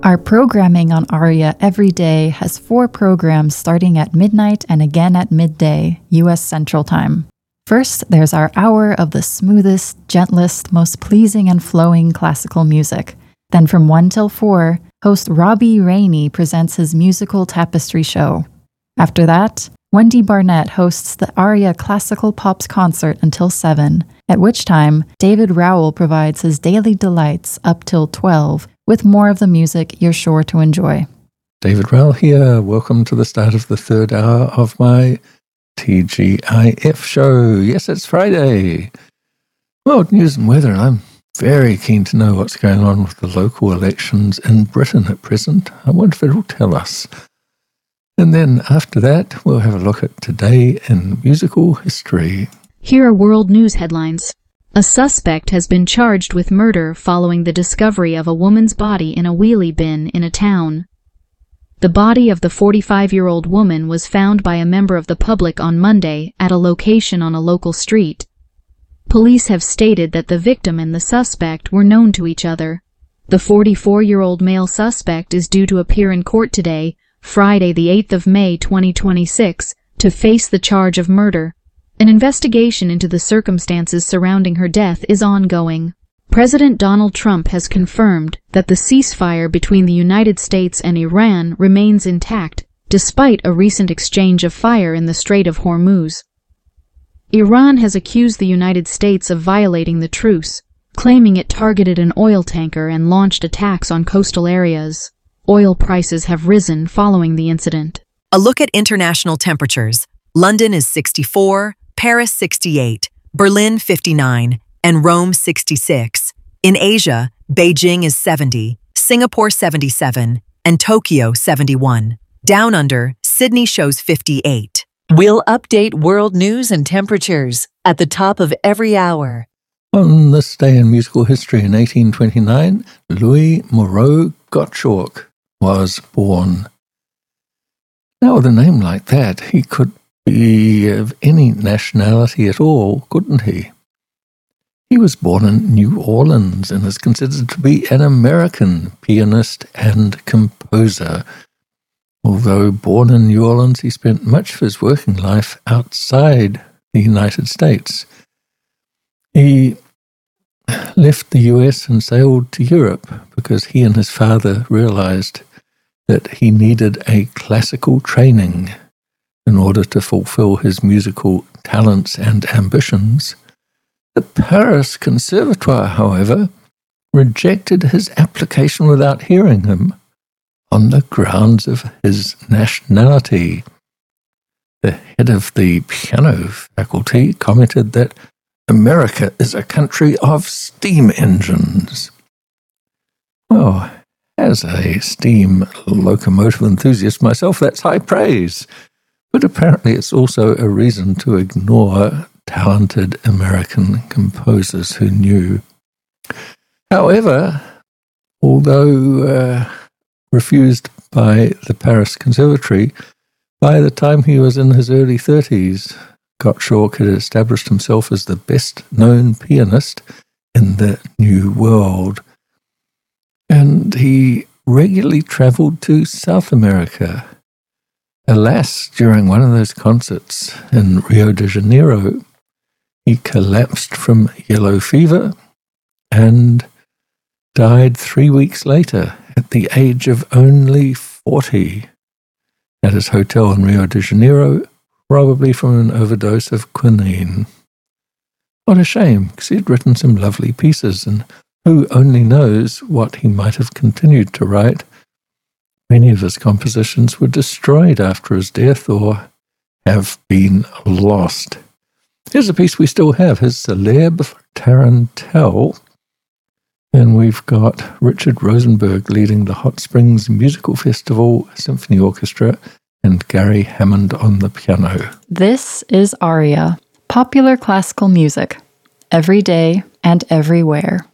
Our programming on ARIA every day has 4 programs starting at midnight and again at midday, U.S. Central Time. First, there's our hour of the smoothest, gentlest, most pleasing and flowing classical music. Then from 1 till 4, host Robbie Rainey presents his musical tapestry show. After that, Wendy Barnett hosts the ARIA Classical Pops concert until 7, at which time David Rowell provides his daily delights up till 12, with more of the music you're sure to enjoy. David Rowell here. Welcome to the start of the 3rd hour of my TGIF show. Yes, it's Friday. World news and weather, and I'm very keen to know what's going on with the local elections in Britain at present. I wonder if it'll tell us. And then after that, we'll have a look at today in musical history. Here are world news headlines. A suspect has been charged with murder following the discovery of a woman's body in a wheelie bin in a town. The body of the 45-year-old woman was found by a member of the public on Monday at a location on a local street. Police have stated that the victim and the suspect were known to each other. The 44-year-old male suspect is due to appear in court today, Friday the 8th of May 2026, to face the charge of murder. An investigation into the circumstances surrounding her death is ongoing. President Donald Trump has confirmed that the ceasefire between the United States and Iran remains intact, despite a recent exchange of fire in the Strait of Hormuz. Iran has accused the United States of violating the truce, claiming it targeted an oil tanker and launched attacks on coastal areas. Oil prices have risen following the incident. A look at international temperatures. London is 64, Paris 68, Berlin 59, and Rome 66. In Asia, Beijing is 70, Singapore 77, and Tokyo 71. Down under, Sydney shows 58. We'll update world news and temperatures at the top of every hour. On this day in musical history in 1829, Louis Moreau Gottschalk was born. Now, with a name like that, he could be of any nationality at all, couldn't he? He was born in New Orleans and is considered to be an American pianist and composer. Although born in New Orleans, he spent much of his working life outside the United States. He left the US and sailed to Europe because he and his father realized that he needed a classical training in order to fulfill his musical talents and ambitions. The Paris Conservatoire, however, rejected his application without hearing him on the grounds of his nationality. The head of the piano faculty commented that America is a country of steam engines. Well, as a steam locomotive enthusiast myself, that's high praise. But apparently it's also a reason to ignore talented American composers who knew. However, although refused by the Paris Conservatory, by the time he was in his early 30s, Gottschalk had established himself as the best-known pianist in the New World. And he regularly traveled to South America. Alas, during one of those concerts in Rio de Janeiro, he collapsed from yellow fever and died 3 weeks later at the age of only 40 at his hotel in Rio de Janeiro, probably from an overdose of quinine. What a shame, because he had written some lovely pieces, and who only knows what he might have continued to write. Many of his compositions were destroyed after his death or have been lost. Here's a piece we still have, his Célèbre Tarentelle, and we've got Richard Rosenberg leading the Hot Springs Musical Festival Symphony Orchestra and Gary Hammond on the piano. This is ARIA, popular classical music, every day and everywhere.